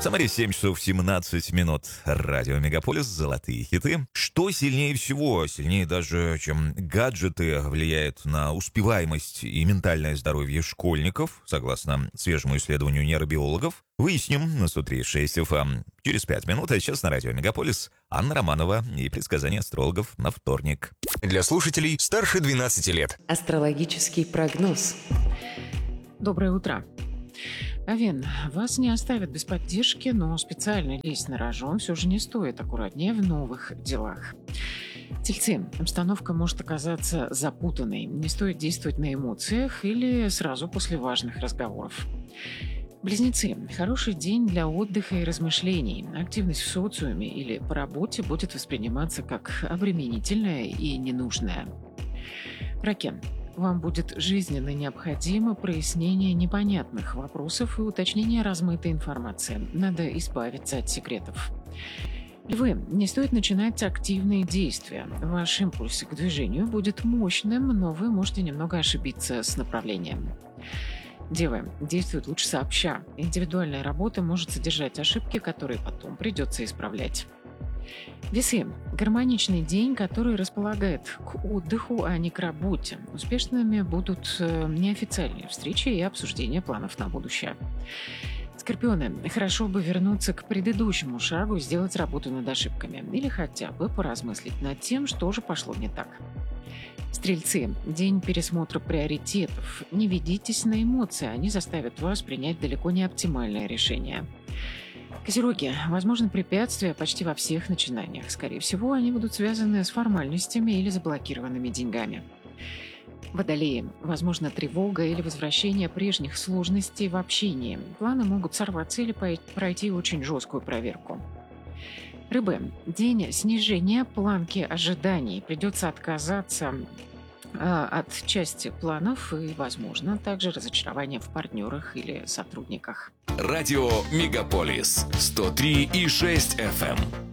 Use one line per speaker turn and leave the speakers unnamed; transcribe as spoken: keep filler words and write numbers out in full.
Самаре семь часов семнадцать минут. Радио Мегаполис. Золотые хиты. Что сильнее всего, сильнее даже, чем гаджеты, влияет на успеваемость и ментальное здоровье школьников, согласно свежему исследованию нейробиологов, выясним на сто три и шесть эф эм через пять минут. А сейчас на Радио Мегаполис Анна Романова и предсказания астрологов на вторник.
Для слушателей старше двенадцати лет.
Астрологический прогноз.
Доброе утро. Овен, вас не оставят без поддержки, но специально лезть на рожон все же не стоит, аккуратнее в новых делах. Тельцы, обстановка может оказаться запутанной, не стоит действовать на эмоциях или сразу после важных разговоров. Близнецы, хороший день для отдыха и размышлений. Активность в социуме или по работе будет восприниматься как обременительная и ненужная. Раки. Вам будет жизненно необходимо прояснение непонятных вопросов и уточнение размытой информации. Надо избавиться от секретов. Львы, не стоит начинать активные действия. Ваш импульс к движению будет мощным, но вы можете немного ошибиться с направлением. Девы, действуют лучше сообща. Индивидуальная работа может содержать ошибки, которые потом придется исправлять. Весы. Гармоничный день, который располагает к отдыху, а не к работе. Успешными будут неофициальные встречи и обсуждение планов на будущее. Скорпионы. Хорошо бы вернуться к предыдущему шагу и сделать работу над ошибками. Или хотя бы поразмыслить над тем, что же пошло не так. Стрельцы. День пересмотра приоритетов. Не ведитесь на эмоции, они заставят вас принять далеко не оптимальное решение. Козероги. Возможны препятствия почти во всех начинаниях. Скорее всего, они будут связаны с формальностями или заблокированными деньгами. Водолеи. Возможно тревога или возвращение прежних сложностей в общении. Планы могут сорваться или пройти очень жесткую проверку. Рыбы. День снижения планки ожиданий. Придется отказаться э, от части планов и, возможно, также разочарование в партнерах или сотрудниках.
Радио Мегаполис сто три и шесть эф эм.